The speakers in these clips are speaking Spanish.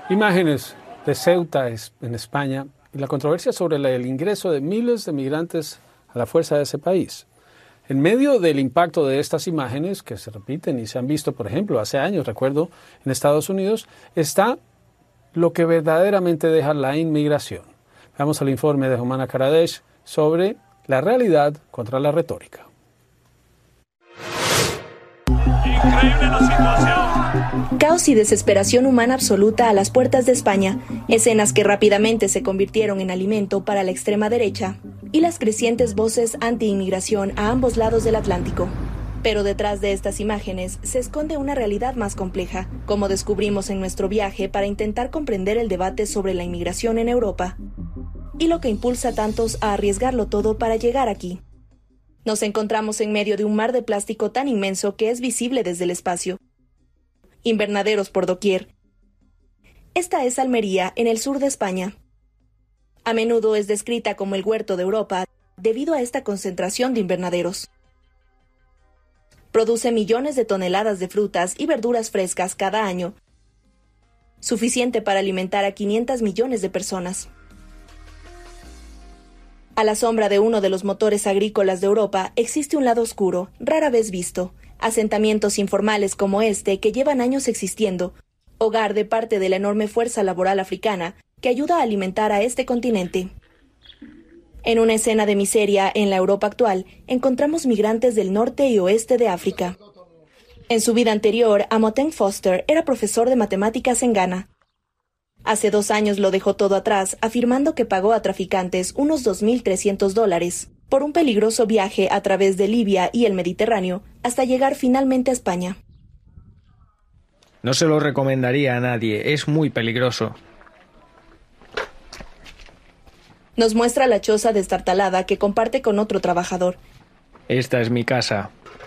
Imágenes de Ceuta en España y la controversia sobre el ingreso de miles de migrantes a la fuerza de ese país. En medio del impacto de estas imágenes, que se repiten y se han visto, por ejemplo, hace años, recuerdo, en Estados Unidos, está lo que verdaderamente deja la inmigración. Veamos el informe de Humana Karadesh sobre la realidad contra la retórica. Increíble la situación. Caos y desesperación humana absoluta a las puertas de España, escenas que rápidamente se convirtieron en alimento para la extrema derecha y las crecientes voces anti-inmigración a ambos lados del Atlántico. Pero detrás de estas imágenes se esconde una realidad más compleja, como descubrimos en nuestro viaje para intentar comprender el debate sobre la inmigración en Europa y lo que impulsa a tantos a arriesgarlo todo para llegar aquí. Nos encontramos en medio de un mar de plástico tan inmenso que es visible desde el espacio. Invernaderos por doquier. Esta es Almería, en el sur de España. A menudo es descrita como el huerto de Europa debido a esta concentración de invernaderos. Produce millones de toneladas de frutas y verduras frescas cada año, suficiente para alimentar a 500 millones de personas. A la sombra de uno de los motores agrícolas de Europa existe un lado oscuro, rara vez visto, asentamientos informales como este que llevan años existiendo, hogar de parte de la enorme fuerza laboral africana que ayuda a alimentar a este continente. En una escena de miseria en la Europa actual, encontramos migrantes del norte y oeste de África. En su vida anterior, Amoten Foster era profesor de matemáticas en Ghana. Hace 2 años lo dejó todo atrás, afirmando que pagó a traficantes unos $2.300 por un peligroso viaje a través de Libia y el Mediterráneo hasta llegar finalmente a España. No se lo recomendaría a nadie, es muy peligroso. Nos muestra la choza destartalada que comparte con otro trabajador. Esta es mi casa.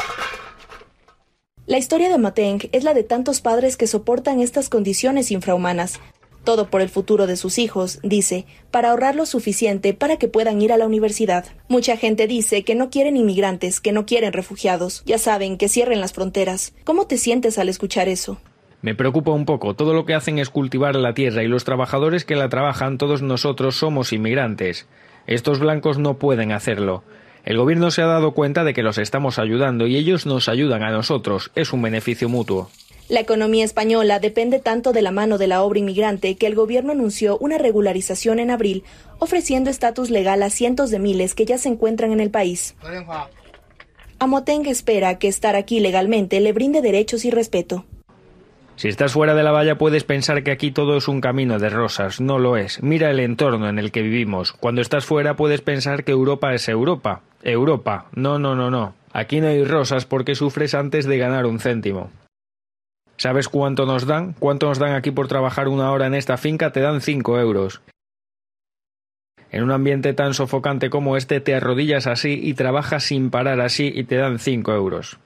La historia de Mateng es la de tantos padres que soportan estas condiciones infrahumanas. Todo por el futuro de sus hijos, dice, para ahorrar lo suficiente para que puedan ir a la universidad. Mucha gente dice que no quieren inmigrantes, que no quieren refugiados. Ya saben, que cierren las fronteras. ¿Cómo te sientes al escuchar eso? Me preocupa un poco. Todo lo que hacen es cultivar la tierra y los trabajadores que la trabajan, todos nosotros somos inmigrantes. Estos blancos no pueden hacerlo. El gobierno se ha dado cuenta de que los estamos ayudando y ellos nos ayudan a nosotros. Es un beneficio mutuo. La economía española depende tanto de la mano de la obra inmigrante que el gobierno anunció una regularización en abril, ofreciendo estatus legal a cientos de miles que ya se encuentran en el país. Amoten espera que estar aquí legalmente le brinde derechos y respeto. Si estás fuera de la valla puedes pensar que aquí todo es un camino de rosas. No lo es. Mira el entorno en el que vivimos. Cuando estás fuera puedes pensar que Europa es Europa. Europa. No. Aquí no hay rosas porque sufres antes de ganar un céntimo. ¿Sabes cuánto nos dan? ¿Cuánto nos dan aquí por trabajar 1 hora en esta finca? Te dan 5 euros. En un ambiente tan sofocante como este te arrodillas así y trabajas sin parar así y te dan 5 euros.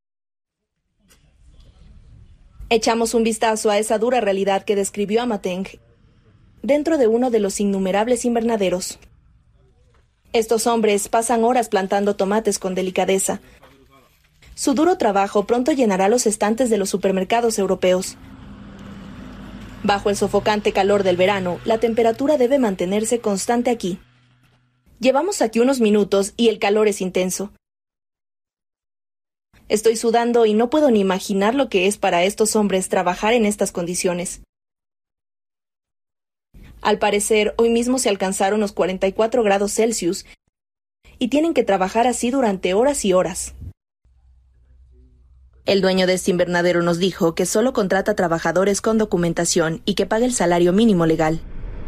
Echamos un vistazo a esa dura realidad que describió Amateng dentro de uno de los innumerables invernaderos. Estos hombres pasan horas plantando tomates con delicadeza. Su duro trabajo pronto llenará los estantes de los supermercados europeos. Bajo el sofocante calor del verano, la temperatura debe mantenerse constante aquí. Llevamos aquí unos minutos y el calor es intenso. Estoy sudando y no puedo ni imaginar lo que es para estos hombres trabajar en estas condiciones. Al parecer, hoy mismo se alcanzaron los 44 grados Celsius y tienen que trabajar así durante horas y horas. El dueño de este invernadero nos dijo que solo contrata trabajadores con documentación y que paga el salario mínimo legal.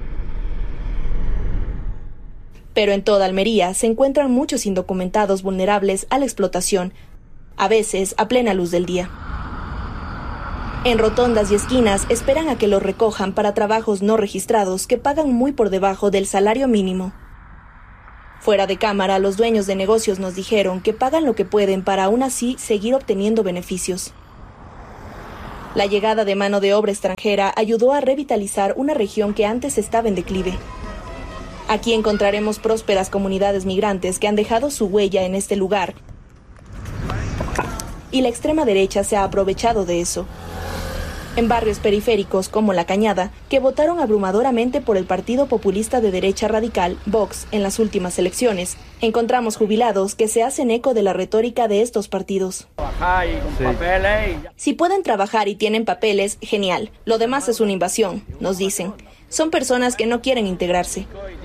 Pero en toda Almería se encuentran muchos indocumentados vulnerables a la explotación, a veces a plena luz del día. En rotondas y esquinas esperan a que los recojan para trabajos no registrados que pagan muy por debajo del salario mínimo. Fuera de cámara, los dueños de negocios nos dijeron que pagan lo que pueden para aún así seguir obteniendo beneficios. La llegada de mano de obra extranjera ayudó a revitalizar una región que antes estaba en declive. Aquí encontraremos prósperas comunidades migrantes que han dejado su huella en este lugar, y la extrema derecha se ha aprovechado de eso. en barrios periféricos como La Cañada, que votaron abrumadoramente por el partido populista de derecha radical, Vox, en las últimas elecciones. Encontramos jubilados que se hacen eco de la retórica de estos partidos. Si pueden trabajar y tienen papeles, genial. Lo demás es una invasión, nos dicen. Son personas que no quieren integrarse.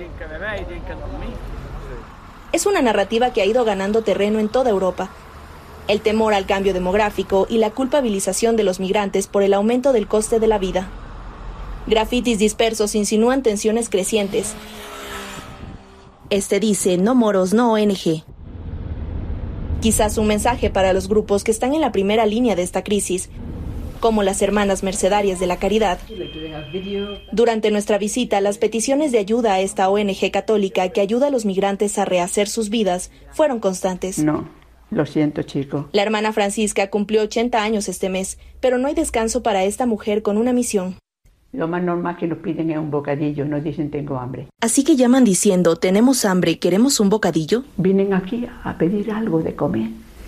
Es una narrativa que ha ido ganando terreno en toda Europa. El temor al cambio demográfico y la culpabilización de los migrantes por el aumento del coste de la vida. Grafitis dispersos insinúan tensiones crecientes. Este dice: no moros, no ONG. Quizás un mensaje para los grupos que están en la primera línea de esta crisis, como las Hermanas Mercedarias de la Caridad. Durante nuestra visita, las peticiones de ayuda a esta ONG católica que ayuda a los migrantes a rehacer sus vidas fueron constantes. No, lo siento, chico. La hermana Francisca cumplió 80 años este mes, pero no hay descanso para esta mujer con una misión. Lo más normal que nos piden es un bocadillo, nos dicen tengo hambre. Así que llaman diciendo, tenemos hambre, ¿queremos un bocadillo? Vienen aquí a pedir algo de comer.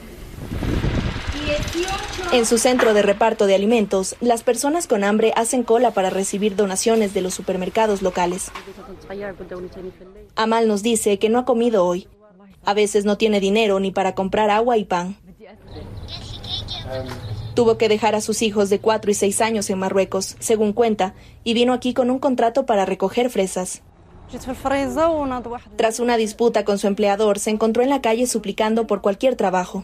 En su centro de reparto de alimentos, las personas con hambre hacen cola para recibir donaciones de los supermercados locales. Amal nos dice que no ha comido hoy. A veces no tiene dinero ni para comprar agua y pan. Tuvo que dejar a sus hijos de 4 y 6 años en Marruecos, según cuenta, y vino aquí con un contrato para recoger fresas. Tras una disputa con su empleador, se encontró en la calle suplicando por cualquier trabajo.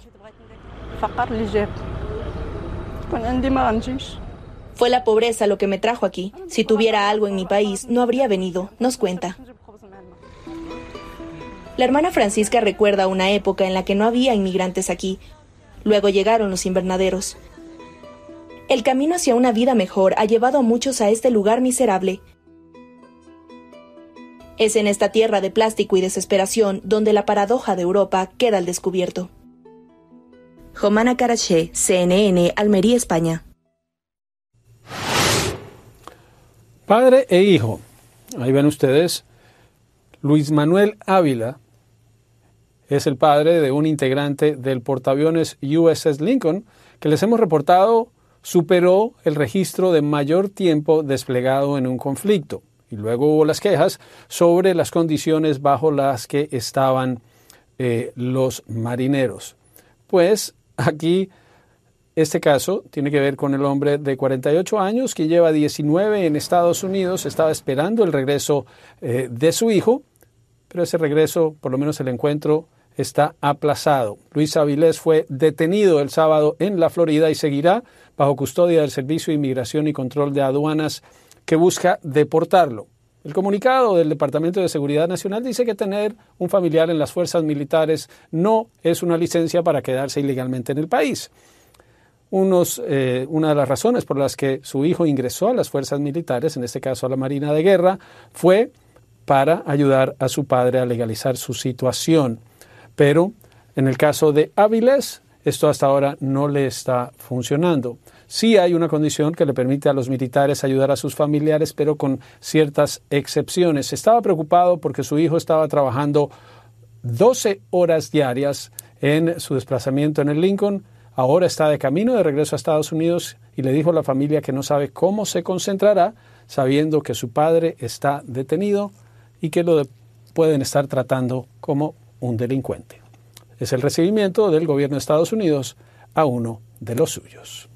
Fue la pobreza lo que me trajo aquí. Si tuviera algo en mi país, no habría venido, nos cuenta. La hermana Francisca recuerda una época en la que no había inmigrantes aquí. Luego llegaron los invernaderos. El camino hacia una vida mejor ha llevado a muchos a este lugar miserable. Es en esta tierra de plástico y desesperación donde la paradoja de Europa queda al descubierto. Jomana Caraché, CNN, Almería, España. Padre e hijo. Ahí ven ustedes. Luis Manuel Ávila es el padre de un integrante del portaaviones USS Lincoln que les hemos reportado superó el registro de mayor tiempo desplegado en un conflicto. Y luego hubo las quejas sobre las condiciones bajo las que estaban los marineros. Pues aquí este caso tiene que ver con el hombre de 48 años que lleva 19 en Estados Unidos, estaba esperando el regreso de su hijo, pero ese regreso, por lo menos el encuentro, está aplazado. Luis Avilés fue detenido el sábado en la Florida y seguirá bajo custodia del Servicio de Inmigración y Control de Aduanas que busca deportarlo. El comunicado del Departamento de Seguridad Nacional dice que tener un familiar en las fuerzas militares no es una licencia para quedarse ilegalmente en el país. Una de las razones por las que su hijo ingresó a las fuerzas militares, en este caso a la Marina de Guerra, fue para ayudar a su padre a legalizar su situación. Pero en el caso de Avilés, esto hasta ahora no le está funcionando. Sí hay una condición que le permite a los militares ayudar a sus familiares, pero con ciertas excepciones. Estaba preocupado porque su hijo estaba trabajando 12 horas diarias en su desplazamiento en el Lincoln. Ahora está de camino de regreso a Estados Unidos y le dijo a la familia que no sabe cómo se concentrará sabiendo que su padre está detenido y que lo pueden estar tratando como un delincuente. Es el recibimiento del gobierno de Estados Unidos a uno de los suyos.